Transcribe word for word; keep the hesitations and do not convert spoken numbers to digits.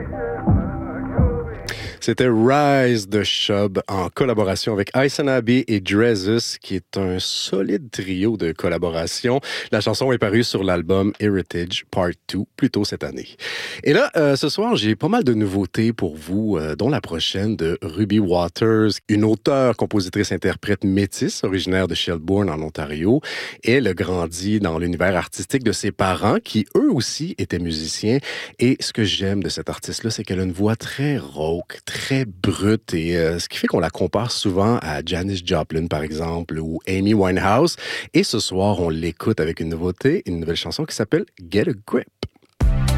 C'était Rise de Shub en collaboration avec Ice and Abbey et Drezus, qui est un solide trio de collaboration. La chanson est parue sur l'album Heritage Part deux plus tôt cette année. Et là, euh, ce soir, j'ai pas mal de nouveautés pour vous, euh, dont la prochaine de Ruby Waters, une auteure, compositrice, interprète métisse originaire de Shelburne en Ontario. Elle a grandi dans l'univers artistique de ses parents qui, eux aussi, étaient musiciens. Et ce que j'aime de cette artiste-là, c'est qu'elle a une voix très rauque, très brute, et euh, ce qui fait qu'on la compare souvent à Janis Joplin, par exemple, ou Amy Winehouse. Et ce soir, on l'écoute avec une nouveauté, une nouvelle chanson qui s'appelle Get a Grip.